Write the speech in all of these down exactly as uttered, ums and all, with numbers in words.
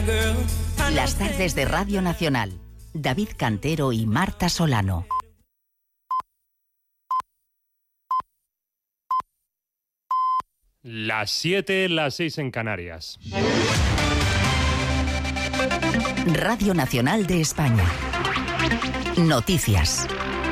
Las tardes de Radio Nacional. David Cantero y Marta Solano. Las siete, las seis en Canarias. Radio Nacional de España. Noticias.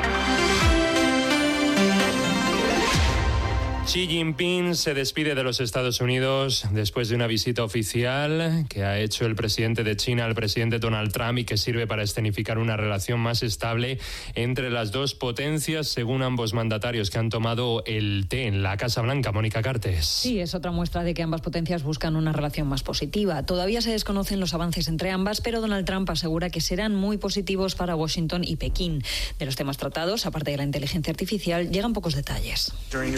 Xi Jinping se despide de los Estados Unidos después de una visita oficial que ha hecho el presidente de China al presidente Donald Trump y que sirve para escenificar una relación más estable entre las dos potencias, según ambos mandatarios que han tomado el té en la Casa Blanca. Mónica Cartes. Sí, es otra muestra de que ambas potencias buscan una relación más positiva. Todavía se desconocen los avances entre ambas, pero Donald Trump asegura que serán muy positivos para Washington y Pekín. De los temas tratados, aparte de la inteligencia artificial, llegan pocos detalles.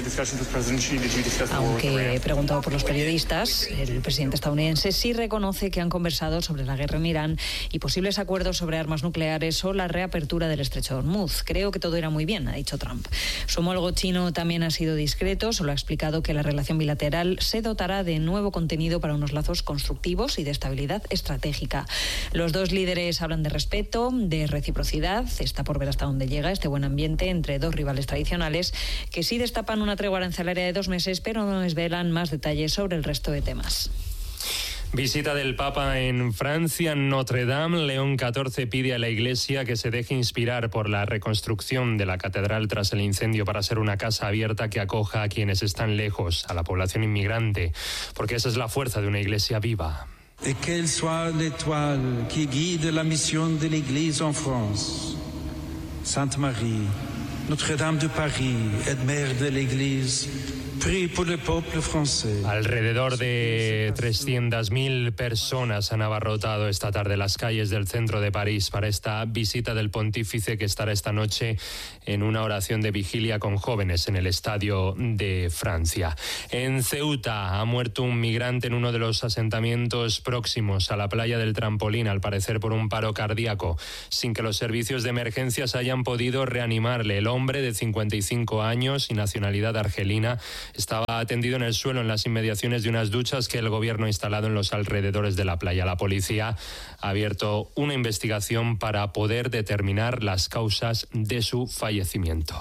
Aunque preguntado por los periodistas, el presidente estadounidense sí reconoce que han conversado sobre la guerra en Irán y posibles acuerdos sobre armas nucleares o la reapertura del estrecho de Hormuz. Creo que todo irá muy bien, ha dicho Trump. Su homólogo chino también ha sido discreto, solo ha explicado que la relación bilateral se dotará de nuevo contenido para unos lazos constructivos y de estabilidad estratégica. Los dos líderes hablan de respeto, de reciprocidad. Está por ver hasta dónde llega este buen ambiente entre dos rivales tradicionales que sí destapan una tregua arancelaria de dos meses, pero no desvelan más detalles sobre el resto de temas. Visita del Papa en Francia, Notre Dame. León catorce pide a la Iglesia que se deje inspirar por la reconstrucción de la catedral tras el incendio para ser una casa abierta que acoja a quienes están lejos, a la población inmigrante, porque esa es la fuerza de una Iglesia viva. Et qu'elle soit l'étoile qui guide la mission de l'Église en France. Sainte Marie, Notre-Dame de Paris, et mère de l'Église, prie pour le peuple français. Alrededor de trescientas mil personas han abarrotado esta tarde las calles del centro de París para esta visita del pontífice, que estará esta noche en una oración de vigilia con jóvenes en el Estadio de Francia. En Ceuta ha muerto un migrante en uno de los asentamientos próximos a la playa del Trampolín, al parecer por un paro cardíaco, sin que los servicios de emergencias hayan podido reanimarle. El hombre, de cincuenta y cinco años y nacionalidad argelina, estaba atendido en el suelo en las inmediaciones de unas duchas que el gobierno ha instalado en los alrededores de la playa. La policía ha abierto una investigación para poder determinar las causas de su fallecimiento.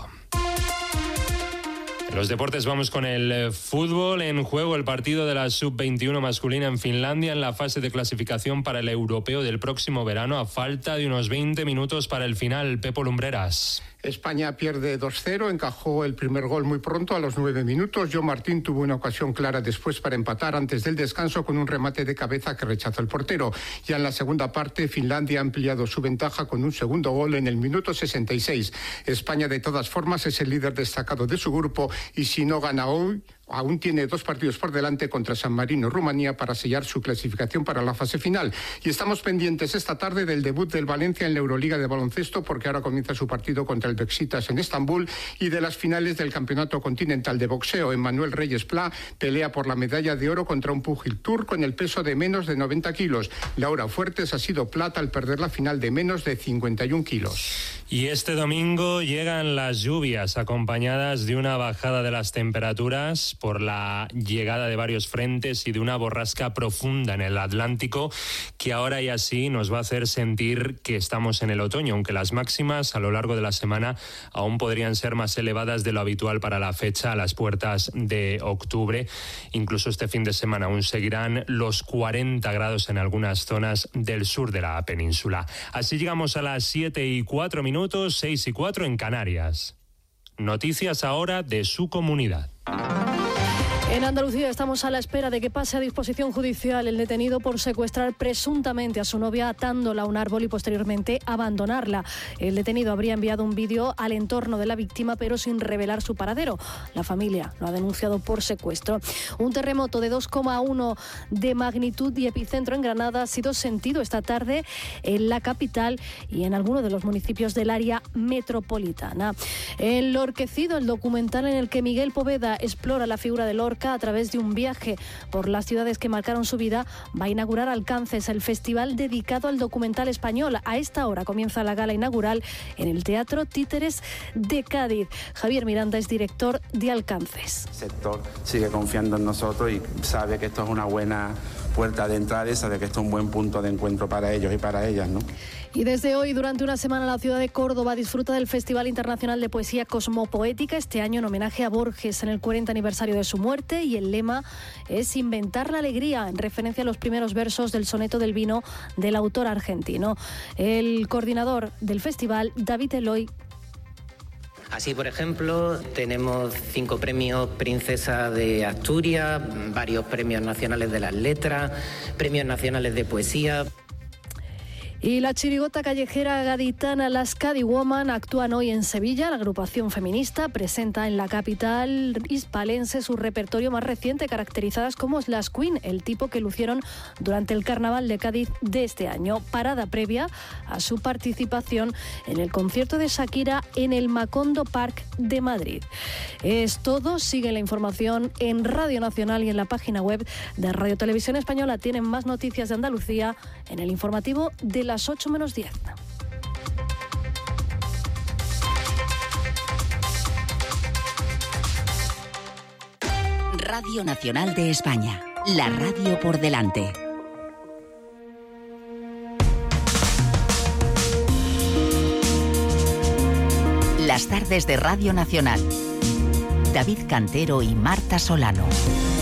En los deportes vamos con el fútbol. En juego el partido de la sub veintiuno masculina en Finlandia en la fase de clasificación para el europeo del próximo verano, a falta de unos veinte minutos para el final. Pepo Lumbreras. España pierde dos cero, encajó el primer gol muy pronto, a los nueve minutos. Joe Martín tuvo una ocasión clara después para empatar antes del descanso con un remate de cabeza que rechazó el portero. Ya en la segunda parte, Finlandia ha ampliado su ventaja con un segundo gol en el minuto sesenta y seis. España, de todas formas, es el líder destacado de su grupo y si no gana hoy, aún tiene dos partidos por delante contra San Marino y Rumanía para sellar su clasificación para la fase final. Y estamos pendientes esta tarde del debut del Valencia en la Euroliga de baloncesto, porque ahora comienza su partido contra el Beşiktaş en Estambul, y de las finales del Campeonato Continental de Boxeo. Emmanuel Reyes Pla pelea por la medalla de oro contra un púgil turco en el peso de menos de noventa kilos. Laura Fuertes ha sido plata al perder la final de menos de cincuenta y un kilos. Y este domingo llegan las lluvias, acompañadas de una bajada de las temperaturas por la llegada de varios frentes y de una borrasca profunda en el Atlántico, que ahora y así nos va a hacer sentir que estamos en el otoño, aunque las máximas a lo largo de la semana aún podrían ser más elevadas de lo habitual para la fecha, a las puertas de octubre. Incluso este fin de semana aún seguirán los cuarenta grados en algunas zonas del sur de la península. Así llegamos a las siete y cuatro minutos, seis y cuatro en Canarias. Noticias ahora de su comunidad. En Andalucía estamos a la espera de que pase a disposición judicial el detenido por secuestrar presuntamente a su novia atándola a un árbol y posteriormente abandonarla. El detenido habría enviado un vídeo al entorno de la víctima, pero sin revelar su paradero. La familia lo ha denunciado por secuestro. Un terremoto de dos coma uno de magnitud y epicentro en Granada ha sido sentido esta tarde en la capital y en algunos de los municipios del área metropolitana. Enlorquecido, el documental en el que Miguel Poveda explora la figura de Lorca a través de un viaje por las ciudades que marcaron su vida, va a inaugurar Alcances, el festival dedicado al documental español. A esta hora comienza la gala inaugural en el Teatro Títeres de Cádiz. Javier Miranda es director de Alcances. El sector sigue confiando en nosotros y sabe que esto es una buena puerta de entrada esa de que esto es un buen punto de encuentro para ellos y para ellas, ¿no? Y desde hoy, durante una semana, la ciudad de Córdoba disfruta del Festival Internacional de Poesía Cosmopoética, este año en homenaje a Borges en el cuarenta aniversario de su muerte, y el lema es Inventar la alegría, en referencia a los primeros versos del Soneto del Vino del autor argentino. El coordinador del festival, David Eloy. Así, por ejemplo, tenemos cinco premios Princesa de Asturias, varios premios nacionales de las letras, premios nacionales de poesía. Y la chirigota callejera gaditana Las Cadiwoman actúan hoy en Sevilla. La agrupación feminista presenta en la capital hispalense su repertorio más reciente, caracterizadas como las Queen, el tipo que lucieron durante el Carnaval de Cádiz de este año, parada previa a su participación en el concierto de Shakira en el Macondo Park de Madrid. Es todo. Sigue la información en Radio Nacional y en la página web de Radio Televisión Española. Tienen más noticias de Andalucía en el informativo de las ocho menos diez. Radio Nacional de España, la radio por delante. Las tardes de Radio Nacional. David Cantero y Marta Solano.